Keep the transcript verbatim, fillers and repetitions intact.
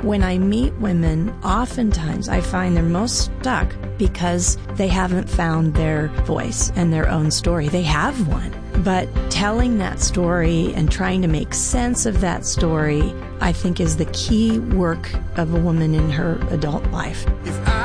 When I meet women, oftentimes I find they're most stuck because they haven't found their voice and their own story. They have one, but telling that story and trying to make sense of that story, I think, is the key work of a woman in her adult life.